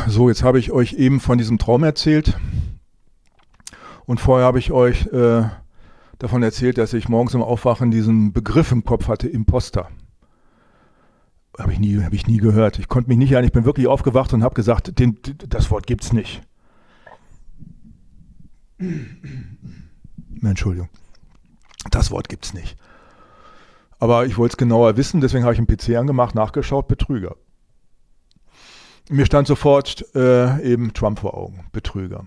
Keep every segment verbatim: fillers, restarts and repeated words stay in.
So, jetzt habe ich euch eben von diesem Traum erzählt und vorher habe ich euch äh, davon erzählt, dass ich morgens im Aufwachen diesen Begriff im Kopf hatte, Imposter. Habe ich nie, habe ich nie gehört. Ich konnte mich nicht erinnern, ich bin wirklich aufgewacht und habe gesagt, den, das Wort gibt's nicht. Entschuldigung. Das Wort gibt's nicht. Aber ich wollte es genauer wissen, deswegen habe ich einen P C angemacht, nachgeschaut, Betrüger. Mir stand sofort äh, eben Trump vor Augen, Betrüger.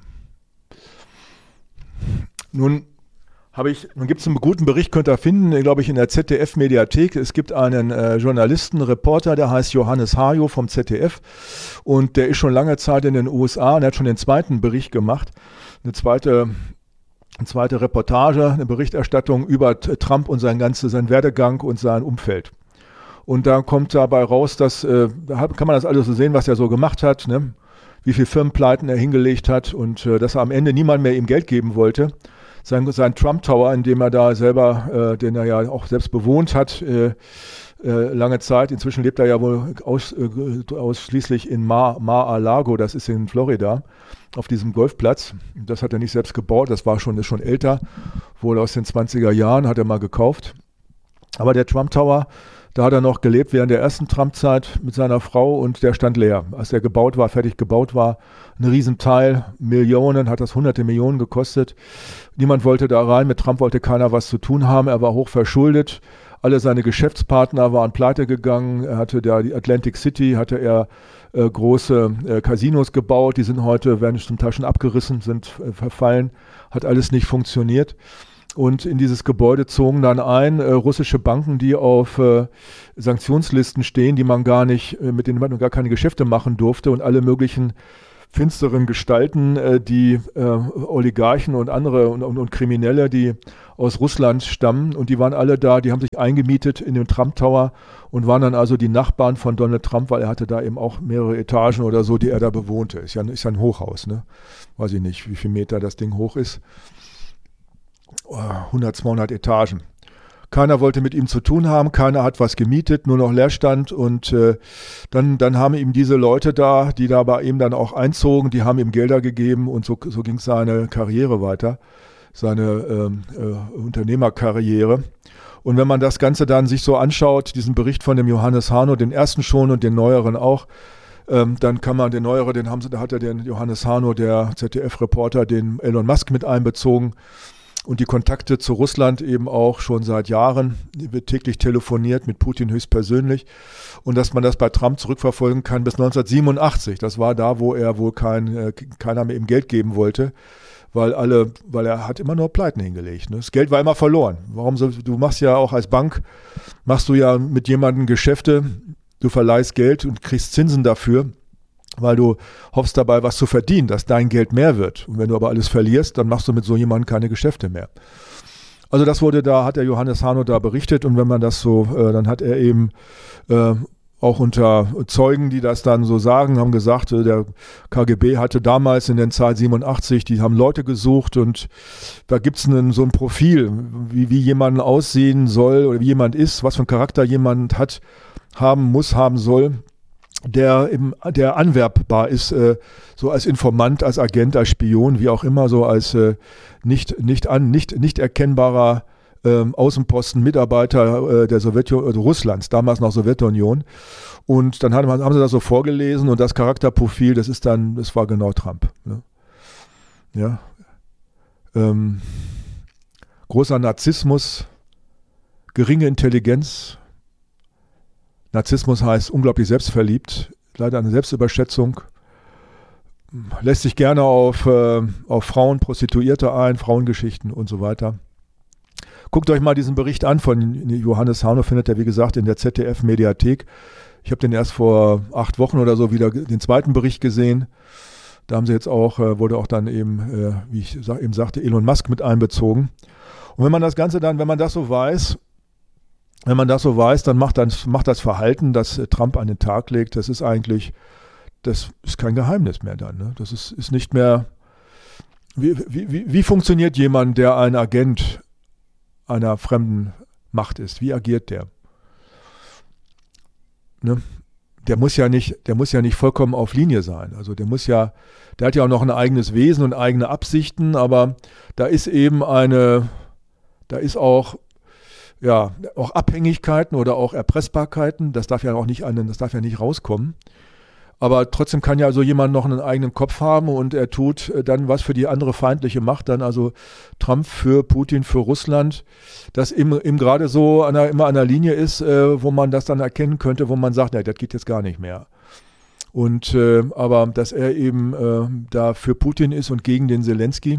Nun habe ich, nun gibt es einen guten Bericht, könnt ihr finden, glaube ich, in der Z D F-Mediathek. Es gibt einen äh, Journalisten, Reporter, der heißt Johannes Hajo vom Z D F und der ist schon lange Zeit in den U S A und hat schon den zweiten Bericht gemacht, eine zweite, eine zweite Reportage, eine Berichterstattung über Trump und sein ganze, sein Werdegang und sein Umfeld. Und da kommt dabei raus, dass, äh, da kann man das alles so sehen, was er so gemacht hat, ne? Wie viele Firmenpleiten er hingelegt hat und äh, dass er am Ende niemand mehr ihm Geld geben wollte. Sein, sein Trump Tower, in dem er da selber, äh, den er ja auch selbst bewohnt hat, äh, äh, lange Zeit, inzwischen lebt er ja wohl aus, äh, ausschließlich in Mar, Mar-a-Lago, das ist in Florida, auf diesem Golfplatz. Das hat er nicht selbst gebaut, das war schon, ist schon älter, wohl aus den zwanziger Jahren, hat er mal gekauft. Aber der Trump Tower, da hat er noch gelebt während der ersten Trump-Zeit mit seiner Frau und der stand leer. Als der gebaut war, fertig gebaut war, ein Riesenteil, Millionen, hat das hunderte Millionen gekostet. Niemand wollte da rein, mit Trump wollte keiner was zu tun haben, er war hoch verschuldet. Alle seine Geschäftspartner waren pleite gegangen, er hatte da die Atlantic City, hatte er äh, große äh, Casinos gebaut, die sind heute, werden zum Teil schon abgerissen, sind äh, verfallen, hat alles nicht funktioniert. Und in dieses Gebäude zogen dann ein äh, russische Banken, die auf äh, Sanktionslisten stehen, die man gar nicht, äh, mit denen man gar keine Geschäfte machen durfte und alle möglichen finsteren Gestalten, äh, die äh, Oligarchen und andere und, und, und Kriminelle, die aus Russland stammen und die waren alle da, die haben sich eingemietet in den Trump Tower und waren dann also die Nachbarn von Donald Trump, weil er hatte da eben auch mehrere Etagen oder so, die er da bewohnte. Ist ja, ist ja ein Hochhaus, ne? Weiß ich nicht, wie viel Meter das Ding hoch ist. hundert, zweihundert Etagen. Keiner wollte mit ihm zu tun haben, keiner hat was gemietet, nur noch Leerstand und äh, dann, dann haben ihm diese Leute da, die da bei ihm dann auch einzogen, die haben ihm Gelder gegeben und so, so ging seine Karriere weiter, seine ähm, äh, Unternehmerkarriere. Und wenn man das Ganze dann sich so anschaut, diesen Bericht von dem Johannes Hajo, den ersten schon und den neueren auch, ähm, dann kann man den neueren, den haben sie, da hat er den Johannes Hajo, der Z D F-Reporter, den Elon Musk mit einbezogen. Und die Kontakte zu Russland eben auch schon seit Jahren, wird täglich telefoniert mit Putin höchstpersönlich. Und dass man das bei Trump zurückverfolgen kann bis neunzehnhundertsiebenundachtzig. Das war da, wo er wohl kein, keiner mehr ihm Geld geben wollte, weil alle, weil er hat immer nur Pleiten hingelegt. Ne? Das Geld war immer verloren. Warum so, du machst ja auch als Bank, machst du ja mit jemandem Geschäfte, du verleihst Geld und kriegst Zinsen dafür, weil du hoffst dabei, was zu verdienen, dass dein Geld mehr wird. Und wenn du aber alles verlierst, dann machst du mit so jemandem keine Geschäfte mehr. Also das wurde da, hat der Johannes Hajo da berichtet und wenn man das so, äh, dann hat er eben äh, auch unter Zeugen, die das dann so sagen, haben gesagt, äh, der K G B hatte damals in der Zeit siebenundachtzig, die haben Leute gesucht und da gibt es so ein Profil, wie, wie jemand aussehen soll oder wie jemand ist, was für einen Charakter jemand hat, haben muss, haben soll, der eben, der anwerbbar ist, äh, so als Informant, als Agent, als Spion, wie auch immer, so als äh, nicht, nicht, an, nicht, nicht erkennbarer ähm, Außenposten, Mitarbeiter äh, der Sowjetunion, also Russlands, damals noch Sowjetunion. Und dann haben, haben sie das so vorgelesen und das Charakterprofil, das ist dann, das war genau Trump. Ne? Ja. Ähm, großer Narzissmus, geringe Intelligenz. Narzissmus heißt unglaublich selbstverliebt, leider eine Selbstüberschätzung, lässt sich gerne auf, äh, auf Frauen, Prostituierte ein, Frauengeschichten und so weiter. Guckt euch mal diesen Bericht an von Johannes Hajo, findet ihr wie gesagt in der Z D F-Mediathek. Ich habe den erst vor acht Wochen oder so wieder den zweiten Bericht gesehen. Da haben sie jetzt auch, äh, wurde auch dann eben, äh, wie ich sag, eben sagte, Elon Musk mit einbezogen. Und wenn man das Ganze dann, wenn man das so weiß, Wenn man das so weiß, dann macht das, macht das Verhalten, das Trump an den Tag legt, das ist eigentlich, das ist kein Geheimnis mehr dann. Ne? Das ist, ist nicht mehr, wie, wie, wie funktioniert jemand, der ein Agent einer fremden Macht ist? Wie agiert der? Ne? der muss ja nicht, der muss ja nicht vollkommen auf Linie sein. Also der muss ja, der hat ja auch noch ein eigenes Wesen und eigene Absichten, aber da ist eben eine, da ist auch, ja, auch Abhängigkeiten oder auch Erpressbarkeiten. Das darf ja auch nicht, einen, das darf ja nicht rauskommen. Aber trotzdem kann ja so jemand noch einen eigenen Kopf haben und er tut dann was für die andere feindliche Macht, dann also Trump für Putin, für Russland, das eben, eben gerade so an einer, immer an der Linie ist, äh, wo man das dann erkennen könnte, wo man sagt, na, das geht jetzt gar nicht mehr. Und äh, aber dass er eben äh, da für Putin ist und gegen den Zelensky,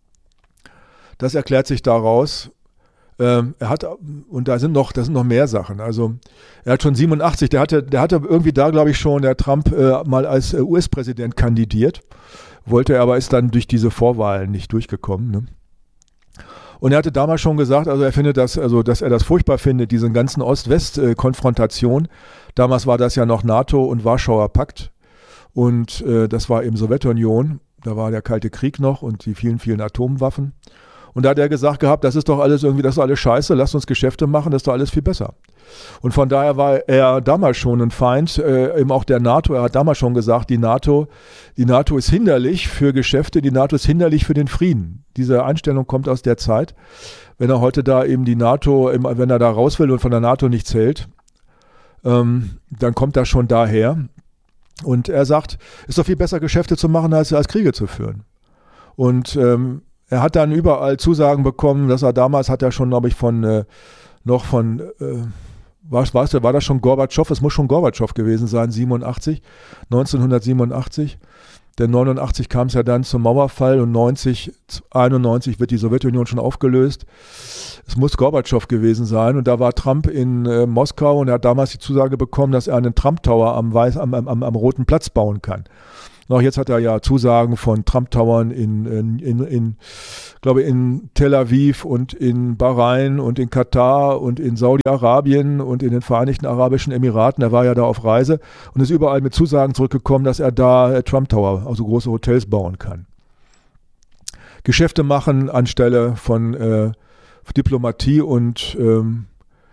das erklärt sich daraus. Ähm, er hat, und da sind noch, da sind noch mehr Sachen. Also er hat schon siebenundachtzig, der hatte, der hatte irgendwie da, glaube ich, schon, der Trump äh, mal als äh, U S-Präsident kandidiert, wollte er, aber ist dann durch diese Vorwahlen nicht durchgekommen. Ne? Und er hatte damals schon gesagt, also er findet das, also dass er das furchtbar findet, diese ganzen Ost-West-Konfrontation. Damals war das ja noch NATO und Warschauer Pakt und äh, das war eben Sowjetunion. Da war der Kalte Krieg noch und die vielen, vielen Atomwaffen. Und da hat er gesagt gehabt, das ist doch alles irgendwie, das ist alles scheiße, lasst uns Geschäfte machen, das ist doch alles viel besser. Und von daher war er damals schon ein Feind, äh, eben auch der NATO. Er hat damals schon gesagt, die NATO, die NATO ist hinderlich für Geschäfte, die NATO ist hinderlich für den Frieden. Diese Einstellung kommt aus der Zeit. Wenn er heute da eben die NATO, wenn er da raus will und von der NATO nichts hält, ähm, dann kommt das schon daher. Und er sagt, es ist doch viel besser, Geschäfte zu machen, als, als Kriege zu führen. Und ähm, er hat dann überall Zusagen bekommen, dass er damals hat er schon, glaube ich, von äh, noch von, äh, war, war das schon Gorbatschow, es muss schon Gorbatschow gewesen sein, siebenundachtzig, neunzehnhundertsiebenundachtzig. Denn neunundachtzig kam es ja dann zum Mauerfall und neunzig, einundneunzig wird die Sowjetunion schon aufgelöst. Es muss Gorbatschow gewesen sein und da war Trump in äh, Moskau und er hat damals die Zusage bekommen, dass er einen Trump Tower am, Weiß, am, am, am, am Roten Platz bauen kann. Noch jetzt hat er ja Zusagen von Trump-Towern in, in, in, in, glaube in Tel Aviv und in Bahrain und in Katar und in Saudi-Arabien und in den Vereinigten Arabischen Emiraten. Er war ja da auf Reise und ist überall mit Zusagen zurückgekommen, dass er da äh, Trump-Tower, also große Hotels bauen kann. Geschäfte machen anstelle von äh, Diplomatie und ähm,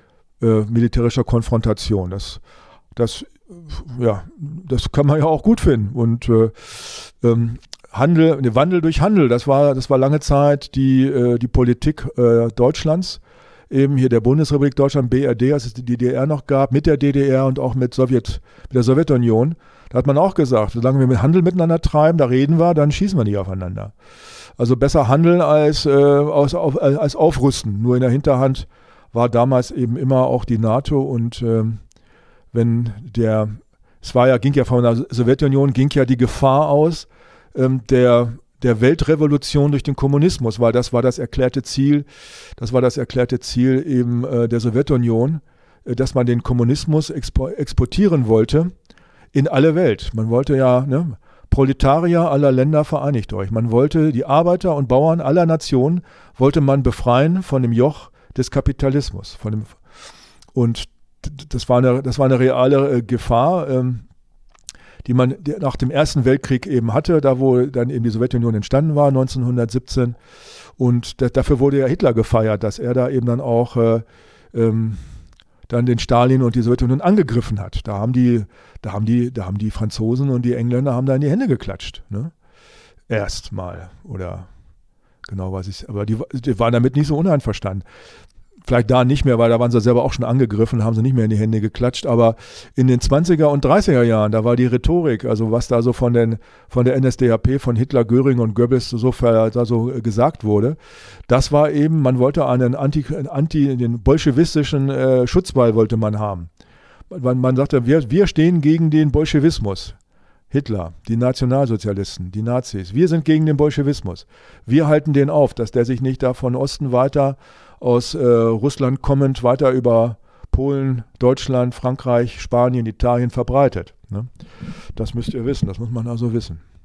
äh, militärischer Konfrontation. Das, das Ja, das kann man ja auch gut finden. Und äh, ähm, Handel, ne, Wandel durch Handel, das war, das war lange Zeit die, äh, die Politik äh, Deutschlands, eben hier der Bundesrepublik Deutschland, B R D, als es die D D R noch gab, mit der D D R und auch mit, Sowjet, mit der Sowjetunion. Da hat man auch gesagt, solange wir mit Handel miteinander treiben, da reden wir, dann schießen wir nicht aufeinander. Also besser handeln als, äh, als, auf, als aufrüsten. Nur in der Hinterhand war damals eben immer auch die NATO und ähm, wenn der, es war ja, ging ja von der Sowjetunion, ging ja die Gefahr aus ähm, der, der Weltrevolution durch den Kommunismus, weil das war das erklärte Ziel, das war das erklärte Ziel eben äh, der Sowjetunion, äh, dass man den Kommunismus expo- exportieren wollte in alle Welt. Man wollte ja, ne, Proletarier aller Länder vereinigt euch. Man wollte die Arbeiter und Bauern aller Nationen, wollte man befreien von dem Joch des Kapitalismus. Von dem, und Das war eine, das war eine reale äh, Gefahr, ähm, die man die nach dem Ersten Weltkrieg eben hatte, da wo dann eben die Sowjetunion entstanden war, neunzehnhundertsiebzehn. Und da, dafür wurde ja Hitler gefeiert, dass er da eben dann auch äh, ähm, dann den Stalin und die Sowjetunion angegriffen hat. Da haben die, da haben die, da haben die Franzosen und die Engländer haben da in die Hände geklatscht. Ne? Erstmal. Oder genau weiß ich. Aber die, die waren damit nicht so uneinverstanden. Vielleicht da nicht mehr, weil da waren sie selber auch schon angegriffen, haben sie nicht mehr in die Hände geklatscht. Aber in den zwanziger und dreißiger Jahren, da war die Rhetorik, also was da so von, den, von der N S D A P, von Hitler, Göring und Goebbels so, da so gesagt wurde, das war eben, man wollte einen Anti, Anti den bolschewistischen äh, Schutzwall wollte man haben. Man, man sagte, wir, wir stehen gegen den Bolschewismus. Hitler, die Nationalsozialisten, die Nazis, wir sind gegen den Bolschewismus. Wir halten den auf, dass der sich nicht da von Osten weiter aus äh, Russland kommend weiter über Polen, Deutschland, Frankreich, Spanien, Italien verbreitet. Ne? Das müsst ihr wissen, das muss man also wissen.